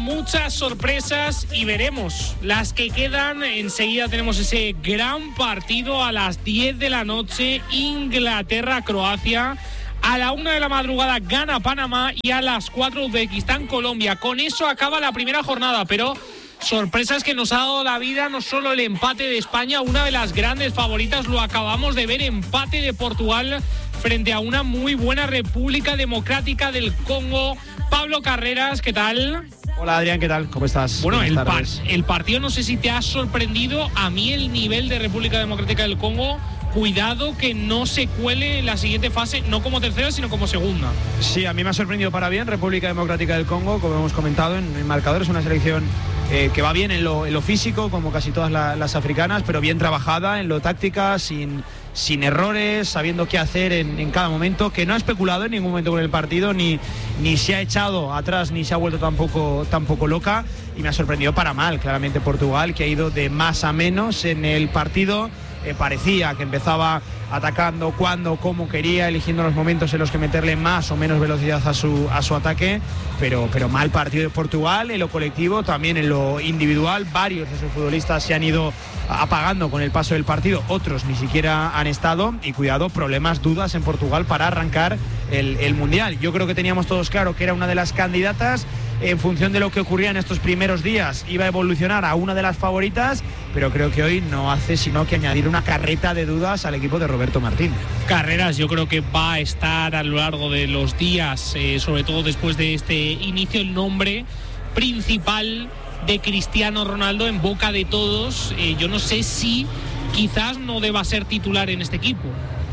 muchas sorpresas y veremos las que quedan. Enseguida tenemos ese gran partido a las 10 de la noche, Inglaterra-Croacia. A la 1 de la madrugada gana Panamá y a las 4 Uzbekistán-Colombia. Con eso acaba la primera jornada, pero sorpresas que nos ha dado la vida, no solo el empate de España, una de las grandes favoritas, lo acabamos de ver, empate de Portugal frente a una muy buena República Democrática del Congo. Pablo Carreras, ¿qué tal? Hola Adrián, ¿qué tal? ¿Cómo estás? Bueno, el partido no sé si te ha sorprendido. A mí el nivel de República Democrática del Congo, cuidado que no se cuele en la siguiente fase, no como tercera, sino como segunda. Sí, a mí me ha sorprendido para bien República Democrática del Congo, como hemos comentado en marcador, es una selección que va bien en lo físico, como casi todas las africanas, pero bien trabajada en lo táctica, sin errores, sabiendo qué hacer en cada momento, que no ha especulado en ningún momento con el partido, ni se ha echado atrás, ni se ha vuelto tampoco loca, y me ha sorprendido para mal, claramente Portugal, que ha ido de más a menos en el partido. Parecía que empezaba atacando cuando, como quería, eligiendo los momentos en los que meterle más o menos velocidad a su ataque, pero mal partido de Portugal en lo colectivo, también en lo individual. Varios de sus futbolistas se han ido apagando con el paso del partido, otros ni siquiera han estado, y cuidado, problemas, dudas en Portugal para arrancar el Mundial. Yo creo que teníamos todos claro que era una de las candidatas. En función de lo que ocurría en estos primeros días, iba a evolucionar a una de las favoritas, pero creo que hoy no hace sino que añadir una carreta de dudas al equipo de Roberto Martínez. Carreras, yo creo que va a estar a lo largo de los días, sobre todo después de este inicio, el nombre principal de Cristiano Ronaldo en boca de todos. Yo no sé si quizás no deba ser titular en este equipo.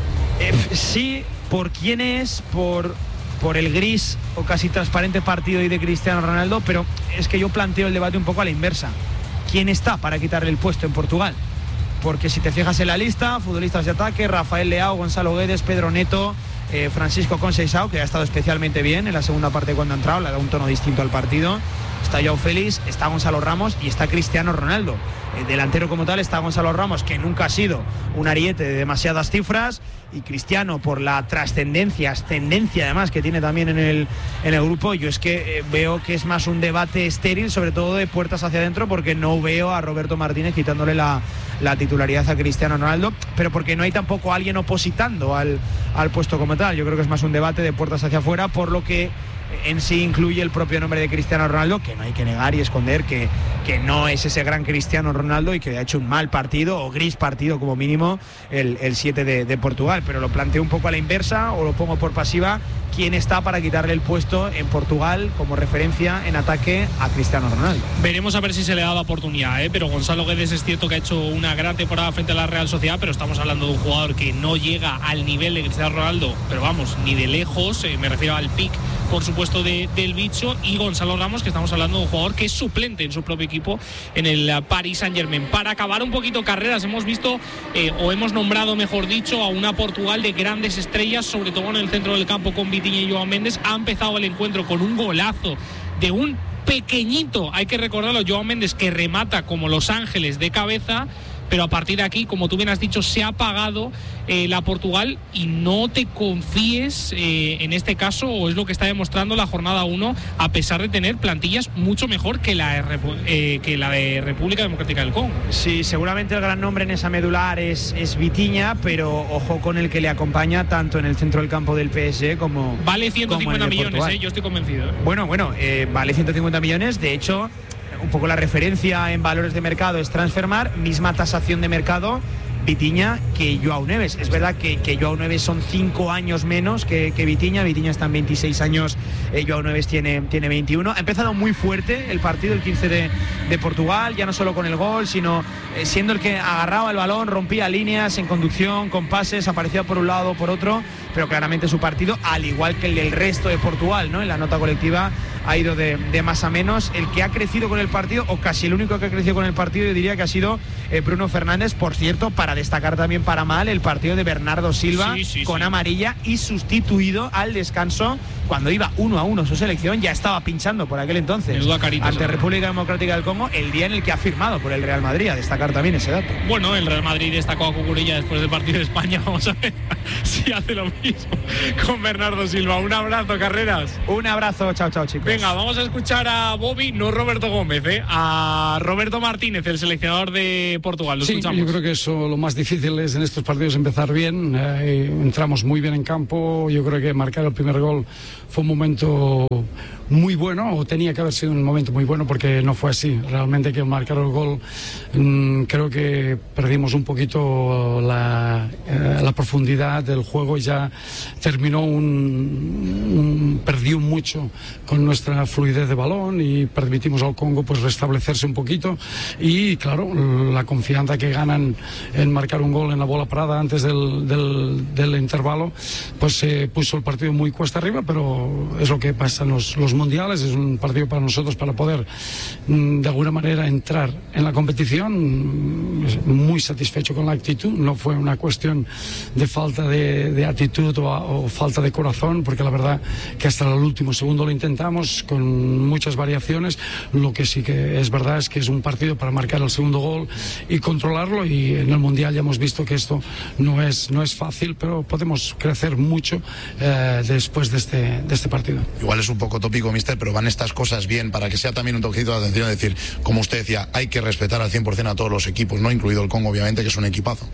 Sí, por quién es, por el gris o casi transparente partido de Cristiano Ronaldo, pero es que yo planteo el debate un poco a la inversa. ¿Quién está para quitarle el puesto en Portugal? Porque si te fijas en la lista, futbolistas de ataque: Rafael Leao, Gonzalo Guedes, Pedro Neto, Francisco Conceição, que ha estado especialmente bien en la segunda parte cuando ha entrado, le ha dado un tono distinto al partido. Está João Félix, está Gonzalo Ramos y está Cristiano Ronaldo. El delantero como tal está Gonzalo Ramos, que nunca ha sido un ariete de demasiadas cifras, y Cristiano, por la trascendencia, ascendencia además que tiene también en el grupo. Yo es que veo que es más un debate estéril, sobre todo de puertas hacia adentro, porque no veo a Roberto Martínez quitándole la titularidad a Cristiano Ronaldo, pero porque no hay tampoco alguien opositando al puesto como tal. Yo creo que es más un debate de puertas hacia afuera, por lo que en sí incluye el propio nombre de Cristiano Ronaldo, que no hay que negar y esconder que no es ese gran Cristiano Ronaldo y que ha hecho un mal partido, o gris partido como mínimo, el 7 de Portugal. Pero lo planteo un poco a la inversa, o lo pongo por pasiva: ¿quién está para quitarle el puesto en Portugal como referencia en ataque a Cristiano Ronaldo? Veremos a ver si se le da la oportunidad, pero Gonzalo Guedes es cierto que ha hecho una gran temporada frente a la Real Sociedad, pero estamos hablando de un jugador que no llega al nivel de Cristiano Ronaldo, pero vamos, ni de lejos. Me refiero al pick, por supuesto, del bicho. Y Gonzalo Ramos, que estamos hablando de un jugador que es suplente en su propio equipo en el Paris Saint-Germain. Para acabar un poquito Carreras, hemos visto o hemos nombrado, mejor dicho, a una Portugal de grandes estrellas, sobre todo en el centro del campo con Vitinha y João Mendes. Ha empezado el encuentro con un golazo de un pequeñito, hay que recordarlo, João Mendes, que remata como Los Ángeles de cabeza, pero a partir de aquí, como tú bien has dicho, se ha apagado la Portugal, y no te confíes en este caso, o es lo que está demostrando la jornada 1, a pesar de tener plantillas mucho mejor que la de República Democrática del Congo. Sí, seguramente el gran nombre en esa medular es Vitinha, pero ojo con el que le acompaña tanto en el centro del campo del PSG como... Vale 150 millones, yo estoy convencido. Bueno, vale 150 millones, de hecho... Un poco la referencia en valores de mercado es Transfermarkt, misma tasación de mercado Vitinha que João Neves. Es verdad que João Neves son 5 años menos que Vitinha. Vitinha está en 26 años, João Neves tiene 21. Ha empezado muy fuerte el partido, el 15 de Portugal, ya no solo con el gol, sino siendo el que agarraba el balón, rompía líneas en conducción, con pases, aparecía por un lado o por otro, pero claramente su partido, al igual que el del resto de Portugal, ¿no? En la nota colectiva ha ido de más a menos. El que ha crecido con el partido, o casi el único que ha crecido con el partido, yo diría que ha sido Bruno Fernández. Por cierto, para destacar también para mal el partido de Bernardo Silva, con amarilla, y sustituido al descanso cuando iba 1-1 su selección, ya estaba pinchando por aquel entonces ante República Democrática del Congo, el día en el que ha firmado por el Real Madrid. A destacar también ese dato. Bueno, el Real Madrid destacó a Cucurella después del partido de España. Vamos a ver si hace lo mismo con Bernardo Silva. Un abrazo, Carreras. Un abrazo, chao, chicos. Venga, vamos a escuchar a Bobby, no Roberto Gómez, a Roberto Martínez, el seleccionador de Portugal. Lo escuchamos. Yo creo que eso, lo más difícil es en estos partidos empezar bien. Entramos muy bien en campo. Yo creo que marcar el primer gol fue un momento muy bueno, o tenía que haber sido un momento muy bueno, porque no fue así. Realmente que marcar el gol, creo que perdimos un poquito la profundidad del juego y ya terminó perdió mucho con nuestra fluidez de balón y permitimos al Congo pues restablecerse un poquito, y claro, la confianza que ganan en marcar un gol en la bola parada antes del intervalo, pues se puso el partido muy cuesta arriba, pero es lo que pasa en los mundiales. Es un partido para nosotros para poder de alguna manera entrar en la competición. Muy satisfecho con la actitud, no fue una cuestión de falta de actitud o falta de corazón, porque la verdad que hasta el último segundo lo intentamos con muchas variaciones. Lo que sí que es verdad es que es un partido para marcar el segundo gol y controlarlo, y en el mundial ya hemos visto que esto no es fácil, pero podemos crecer mucho después de este partido. Igual es un poco tópico, mister, pero van estas cosas bien para que sea también un toquecito de atención, es decir, como usted decía, hay que respetar al 100% a todos los equipos, no incluido el Congo, obviamente, que es un equipazo.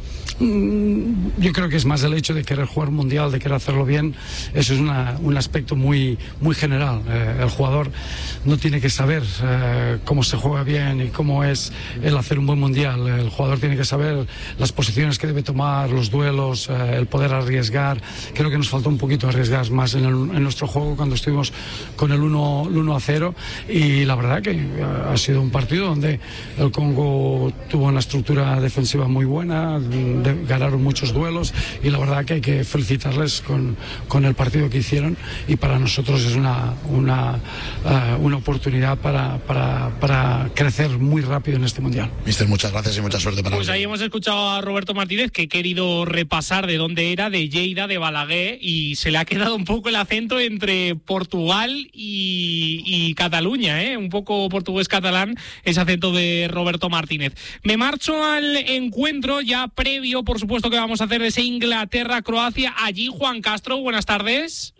Yo creo que es más el hecho de querer jugar mundial, de querer hacerlo bien. Eso es un aspecto muy general. El jugador no tiene que saber cómo se juega bien y cómo es el hacer un buen mundial. El jugador tiene que saber las posiciones que debe tomar, los duelos, el poder arriesgar. Creo que nos faltó un poquito arriesgar más en nuestro juego cuando estuvimos con el 1-0, y la verdad que ha sido un partido donde el Congo tuvo una estructura defensiva muy buena, ganaron muchos duelos, y la verdad que hay que felicitarles con el partido que hicieron, y para nosotros es una oportunidad para crecer muy rápido en este mundial. Mister, muchas gracias y mucha suerte para Pues ahí hemos escuchado a Roberto Martínez, que he querido repasar de dónde era, de Lleida, de Balaguer, y se le ha quedado un poco el acento entre Portugal y Cataluña, un poco portugués-catalán, ese acento de Roberto Martínez. Me marcho al encuentro ya previo, por supuesto, que vamos a hacer ese Inglaterra-Croacia. Allí, Juan Castro, buenas tardes.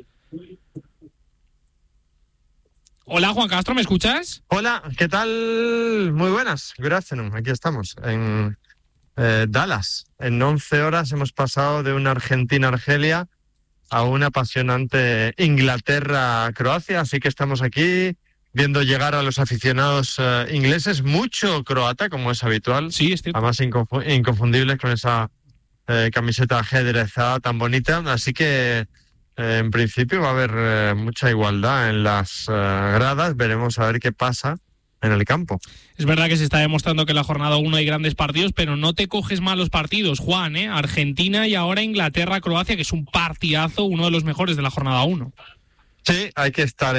Hola, Juan Castro, ¿me escuchas? Hola, ¿qué tal? Muy buenas, good afternoon. Aquí estamos, en Dallas. En 11 horas hemos pasado de una Argentina-Argelia a una apasionante Inglaterra-Croacia, así que estamos aquí viendo llegar a los aficionados ingleses, mucho croata, como es habitual. Sí, además inconfundibles con esa camiseta ajedrezada tan bonita, así que en principio va a haber mucha igualdad en las gradas. Veremos a ver qué pasa en el campo. Es verdad que se está demostrando que en la jornada 1 hay grandes partidos, pero no te coges malos partidos, Juan, Argentina y ahora Inglaterra-Croacia, que es un partidazo, uno de los mejores de la jornada 1. Sí, hay que estar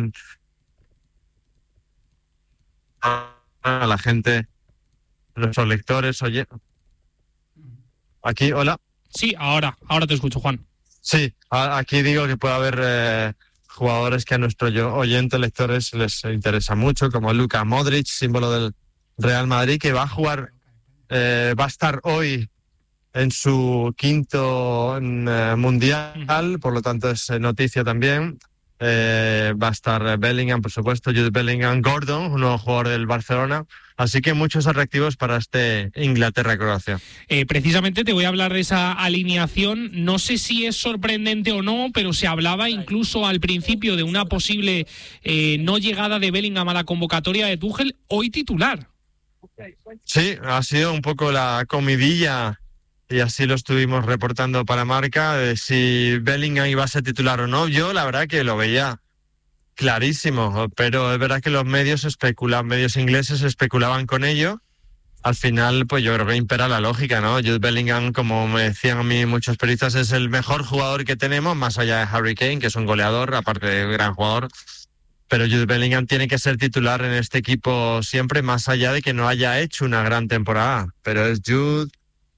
a la gente, nuestros lectores, oye. Aquí, hola. Sí, ahora te escucho, Juan. Sí, aquí digo que puede haber jugadores que a nuestros oyentes, lectores, les interesa mucho, como Luka Modric, símbolo del Real Madrid, que va a jugar, va a estar hoy en su quinto mundial, por lo tanto es noticia también. Va a estar Bellingham, por supuesto, Jude Bellingham, Gordon, un nuevo jugador del Barcelona. Así que muchos atractivos para este Inglaterra-Croacia. Precisamente te voy a hablar de esa alineación. No sé si es sorprendente o no, pero se hablaba incluso al principio de una posible no llegada de Bellingham a la convocatoria de Tuchel, hoy titular. Sí, ha sido un poco la comidilla, y así lo estuvimos reportando para Marca, de si Bellingham iba a ser titular o no. Yo la verdad que lo veía clarísimo, pero es verdad que los medios ingleses especulaban con ello. Al final, pues yo creo que impera la lógica, ¿no? Jude Bellingham, como me decían a mí muchos periodistas, es el mejor jugador que tenemos, más allá de Harry Kane, que es un goleador, aparte de gran jugador. Pero Jude Bellingham tiene que ser titular en este equipo siempre, más allá de que no haya hecho una gran temporada. Pero es Jude,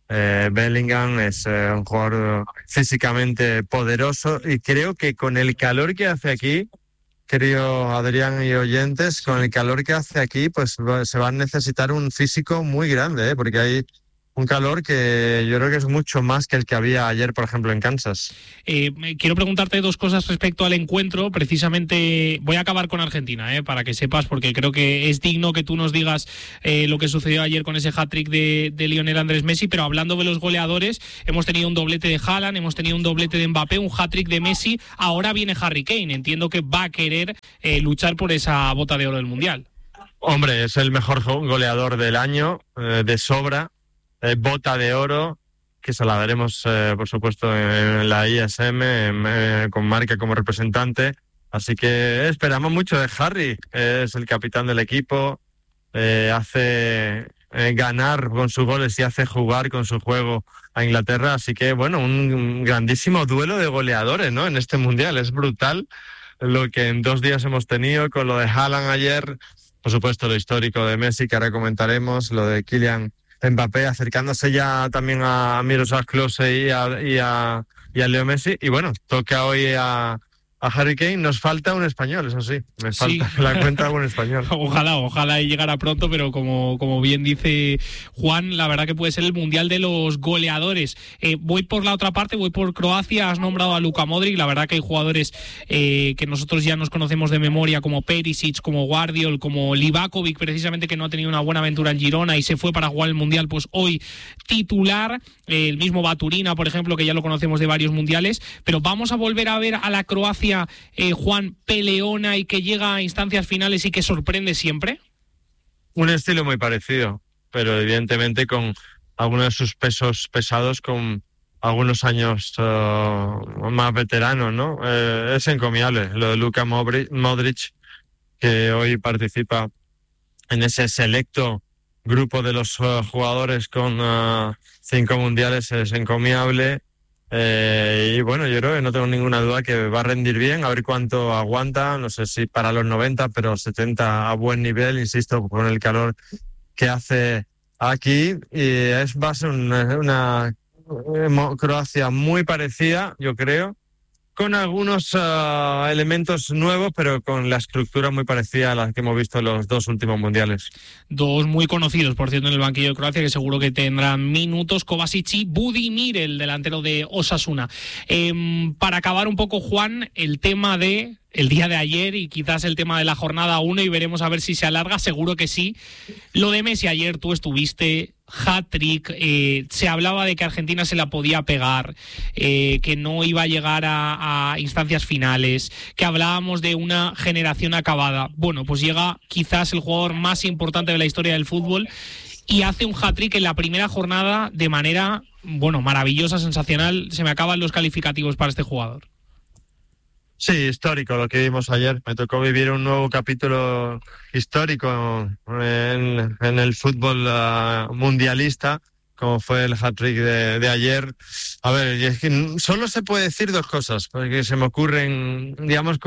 Bellingham es un jugador físicamente poderoso y creo que con el calor que hace aquí, querido Adrián y oyentes, con el calor que hace aquí, pues se va a necesitar un físico muy grande, porque hay un calor que yo creo que es mucho más que el que había ayer, por ejemplo, en Kansas. Quiero preguntarte dos cosas respecto al encuentro. Precisamente voy a acabar con Argentina, para que sepas, porque creo que es digno que tú nos digas lo que sucedió ayer con ese hat-trick de Lionel Andrés Messi, pero hablando de los goleadores, hemos tenido un doblete de Haaland, hemos tenido un doblete de Mbappé, un hat-trick de Messi, ahora viene Harry Kane. Entiendo que va a querer luchar por esa bota de oro del Mundial. Hombre, es el mejor goleador del año, de sobra. Bota de oro, que se la daremos, por supuesto, en la ISM, con Marca como representante. Así que esperamos mucho de Harry. Es el capitán del equipo, hace ganar con sus goles y hace jugar con su juego a Inglaterra. Así que, bueno, un grandísimo duelo de goleadores, ¿no? En este Mundial. Es brutal lo que en 2 días hemos tenido con lo de Haaland ayer. Por supuesto, lo histórico de Messi, que ahora comentaremos, lo de Kylian Mbappé acercándose ya también a Miroslav Klose y a Leo Messi. Y bueno, toca hoy a Harry Kane. Nos falta un español, eso sí. Me falta la cuenta de un español. Ojalá llegara pronto, pero como bien dice Juan, la verdad que puede ser el Mundial de los goleadores. Voy por la otra parte, voy por Croacia. Has nombrado a Luka Modric. La verdad que hay jugadores que nosotros ya nos conocemos de memoria, como Perisic, como Guardiol, como Livakovic, precisamente, que no ha tenido una buena aventura en Girona y se fue para jugar el Mundial, pues hoy titular. El mismo Baturina, por ejemplo, que ya lo conocemos de varios mundiales. Pero vamos a volver a ver a la Croacia, Juan, peleona y que llega a instancias finales y que sorprende siempre. Un estilo muy parecido, pero evidentemente con algunos de sus pesos pesados, con algunos años más veteranos, ¿no? Es encomiable lo de Luka Modric, que hoy participa en ese selecto grupo de los jugadores con 5 mundiales. Es encomiable. Y bueno, yo creo que no tengo ninguna duda que va a rendir bien, a ver cuánto aguanta, no sé si para los 90, pero 70 a buen nivel, insisto, con el calor que hace aquí. Y va a ser una Croacia muy parecida, yo creo, con algunos elementos nuevos, pero con la estructura muy parecida a la que hemos visto en los 2 últimos mundiales. 2 muy conocidos, por cierto, en el banquillo de Croacia, que seguro que tendrán minutos: Kovacic y Budimir, el delantero de Osasuna. Para acabar un poco, Juan, el tema de el día de ayer y quizás el tema de la jornada 1, y veremos a ver si se alarga, seguro que sí. Lo de Messi ayer, tú estuviste, hat-trick, se hablaba de que Argentina se la podía pegar, que no iba a llegar a instancias finales, que hablábamos de una generación acabada. Bueno, pues llega quizás el jugador más importante de la historia del fútbol y hace un hat-trick en la primera jornada de manera, bueno, maravillosa, sensacional. Se me acaban los calificativos para este jugador. Sí, histórico lo que vimos ayer. Me tocó vivir un nuevo capítulo histórico en el fútbol mundialista, como fue el hat-trick de ayer. A ver, es que solo se puede decir 2 cosas, porque se me ocurren, digamos,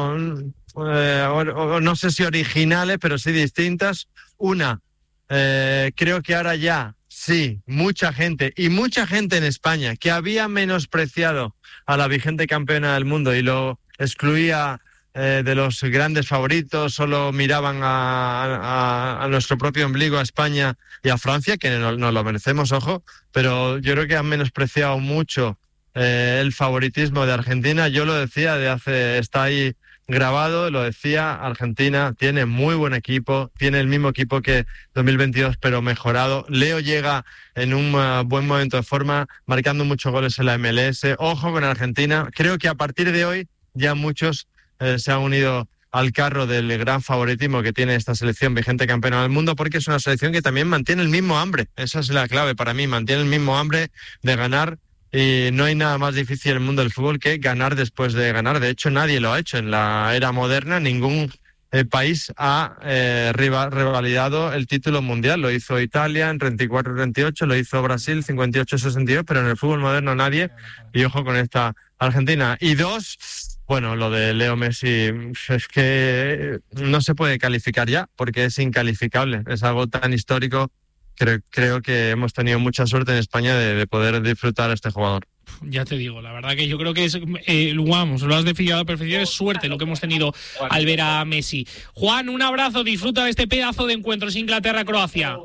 no sé si originales, pero sí distintas. Una, creo que ahora ya, sí, mucha gente en España que había menospreciado a la vigente campeona del mundo y lo excluía de los grandes favoritos, solo miraban a nuestro propio ombligo, a España y a Francia, que nos lo merecemos, ojo, pero yo creo que han menospreciado mucho el favoritismo de Argentina. Yo lo decía está ahí grabado, lo decía, Argentina tiene muy buen equipo, tiene el mismo equipo que 2022, pero mejorado. Leo llega en un buen momento de forma, marcando muchos goles en la MLS. Ojo con Argentina. Creo que a partir de hoy ya muchos se han unido al carro del gran favoritismo que tiene esta selección vigente campeona del mundo, porque es una selección que también mantiene el mismo hambre. Esa es la clave para mí, mantiene el mismo hambre de ganar. Y no hay nada más difícil en el mundo del fútbol que ganar después de ganar. De hecho, nadie lo ha hecho en la era moderna. Ningún país ha revalidado el título mundial. Lo hizo Italia en 34-38, lo hizo Brasil 58-62, pero en el fútbol moderno nadie. Y ojo con esta Argentina. Y 2, bueno, lo de Leo Messi es que no se puede calificar ya, porque es incalificable. Es algo tan histórico creo que hemos tenido mucha suerte en España de poder disfrutar a este jugador. Ya te digo, la verdad que yo creo que es, vamos, lo has definido a la perfección, es suerte lo que hemos tenido al ver a Messi. Juan, un abrazo, disfruta de este pedazo de encuentros Inglaterra-Croacia.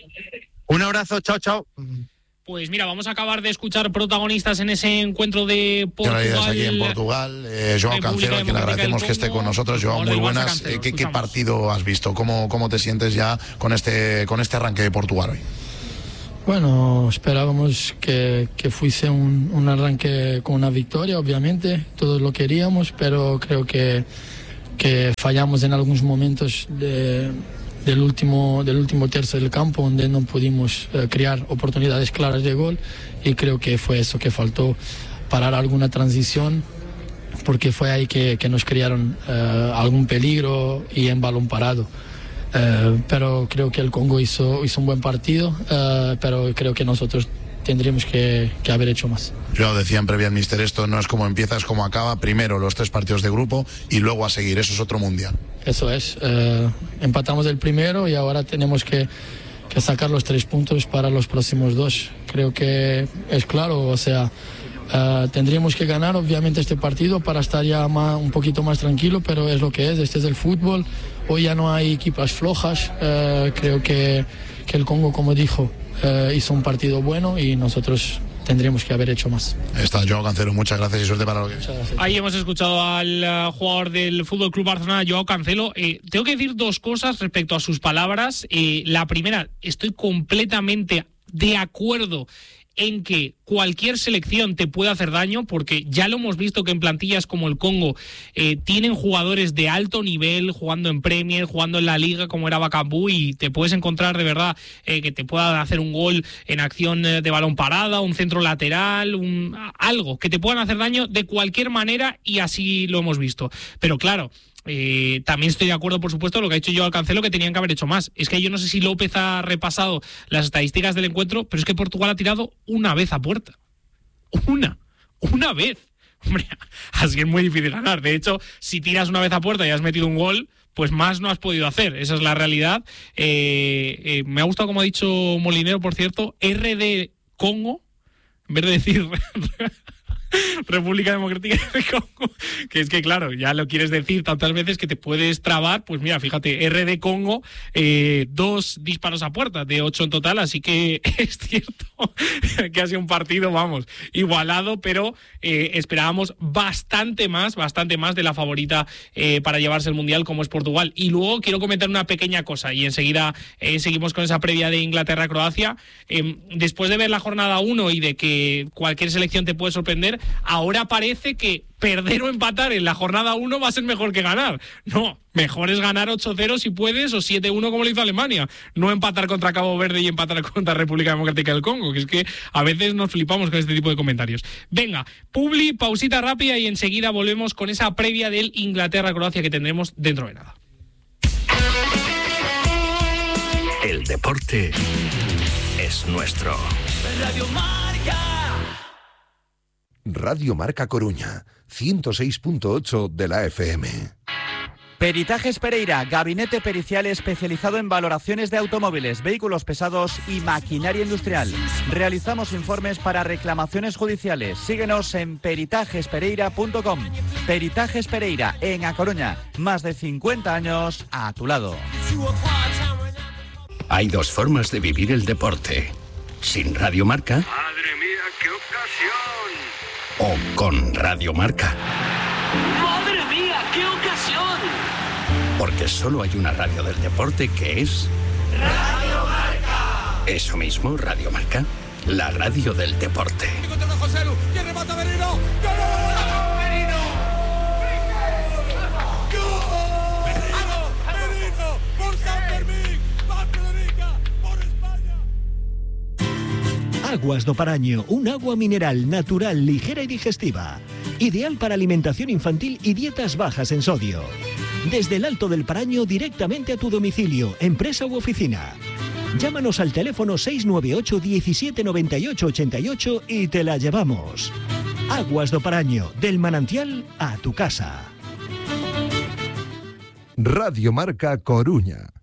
Un abrazo, chao. Pues mira, vamos a acabar de escuchar protagonistas en ese encuentro de Portugal. Aquí en Portugal, Joao Cancelo, a quien le agradecemos que esté con nosotros. Joao, muy buenas. ¿Qué partido has visto? ¿Cómo te sientes ya con este arranque de Portugal hoy? Bueno, esperábamos que fuese un arranque con una victoria, obviamente, todos lo queríamos, pero creo que fallamos en algunos momentos del último tercio del campo, donde no pudimos crear oportunidades claras de gol, y creo que fue eso que faltó, parar alguna transición, porque fue ahí que nos crearon algún peligro y en balón parado. Pero creo que el Congo hizo un buen partido, pero creo que nosotros tendríamos que haber hecho más. Yo decía en previa al míster, esto no es como empieza, es como acaba. Primero los 3 partidos de grupo y luego a seguir, eso es otro mundial. Eso es, empatamos el primero y ahora tenemos que sacar los 3 puntos para los próximos 2. Creo que es claro, o sea, tendríamos que ganar obviamente este partido para estar ya un poquito más tranquilo, pero es lo que es, este es el fútbol. Hoy ya no hay equipas flojas, creo que el Congo, como dijo, hizo un partido bueno y nosotros tendríamos que haber hecho más. Está Joao Cancelo, muchas gracias y suerte para lo que... Ahí hemos escuchado al jugador del FC Barcelona, Joao Cancelo. Tengo que decir 2 cosas respecto a sus palabras. La primera, estoy completamente de acuerdo en que cualquier selección te puede hacer daño, porque ya lo hemos visto que en plantillas como el Congo tienen jugadores de alto nivel jugando en Premier, jugando en la Liga como era Bakambu, y te puedes encontrar de verdad que te pueda hacer un gol en acción de balón parada, un centro lateral, algo que te puedan hacer daño de cualquier manera, y así lo hemos visto. Pero claro, también estoy de acuerdo, por supuesto, lo que ha hecho Joao Cancelo, que tenían que haber hecho más. Es que yo no sé si López ha repasado las estadísticas del encuentro, pero es que Portugal ha tirado una vez a puerta. Una vez. Hombre, así es muy difícil ganar. De hecho, si tiras una vez a puerta y has metido un gol, pues más no has podido hacer. Esa es la realidad. Me ha gustado, como ha dicho Molinero, por cierto, RD Congo, en vez de decir República Democrática de Congo, que es que claro, ya lo quieres decir tantas veces que te puedes trabar. Pues mira, fíjate, RD Congo, 2 disparos a puerta de 8 en total, así que es cierto que ha sido un partido, vamos, igualado, pero esperábamos bastante más de la favorita para llevarse el Mundial, como es Portugal. Y luego quiero comentar una pequeña cosa y enseguida seguimos con esa previa de Inglaterra-Croacia. Después de ver la jornada 1 y de que cualquier selección te puede sorprender, ahora parece que perder o empatar en la jornada 1 va a ser mejor que ganar. No, mejor es ganar 8-0 si puedes, o 7-1 como lo hizo Alemania. No empatar contra Cabo Verde y empatar contra República Democrática del Congo, que es que a veces nos flipamos con este tipo de comentarios. Venga, publi, pausita rápida y enseguida volvemos con esa previa del Inglaterra-Croacia que tendremos dentro de nada. El deporte es nuestro. Radio Marca. Radio Marca Coruña, 106.8 de la FM. Peritajes Pereira, gabinete pericial especializado en valoraciones de automóviles, vehículos pesados y maquinaria industrial. Realizamos informes para reclamaciones judiciales. Síguenos en peritajespereira.com. Peritajes Pereira, en A Coruña, más de 50 años a tu lado. Hay 2 formas de vivir el deporte: sin Radio Marca. ¡Madre mía, qué ocasión! O con Radio Marca. ¡Madre mía, qué ocasión! Porque solo hay una radio del deporte que es... ¡Radio Marca! Eso mismo, Radio Marca, la radio del deporte. ¿Quién remata Merino? ¡Merino! ¡Por San Fermín! ¡Barcelona! ¡Por España! Aguas do Paraño, un agua mineral natural, ligera y digestiva. Ideal para alimentación infantil y dietas bajas en sodio. Desde el Alto del Paraño directamente a tu domicilio, empresa u oficina. Llámanos al teléfono 698 17 98 88 y te la llevamos. Aguas do Paraño, del manantial a tu casa. Radio Marca Coruña.